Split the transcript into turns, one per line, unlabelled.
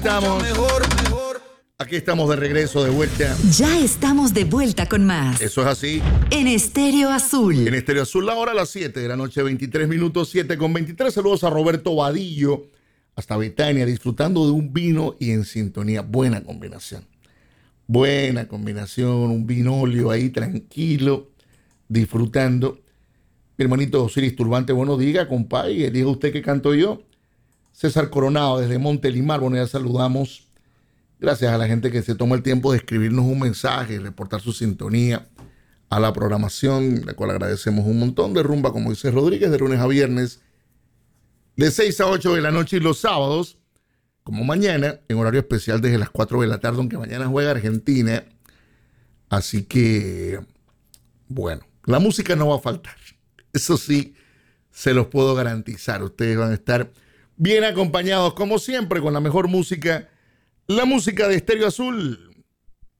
Estamos, aquí estamos de regreso, de vuelta.
Ya estamos de vuelta con más.
Eso es así.
En Estéreo Azul.
En Estéreo Azul, la hora a las 7 de la noche, 23 minutos, 7:23. Saludos a Roberto Vadillo, hasta Betania, disfrutando de un vino y en sintonía. Buena combinación. Buena combinación, un vinolio ahí tranquilo, disfrutando. Mi hermanito Osiris Turbante, bueno, diga, compadre, diga usted que canto yo. César Coronado desde Montelimar, bueno, ya saludamos. Gracias a la gente que se toma el tiempo de escribirnos un mensaje, reportar su sintonía a la programación, la cual agradecemos un montón. De rumba, como dice Rodríguez, de lunes a viernes, de 6 a 8 de la noche, y los sábados, como mañana, en horario especial desde las 4 de la tarde, aunque mañana juega Argentina. Así que, bueno, la música no va a faltar. Eso sí, se los puedo garantizar. Ustedes van a estar bien acompañados, como siempre, con la mejor música, la música de Estéreo Azul.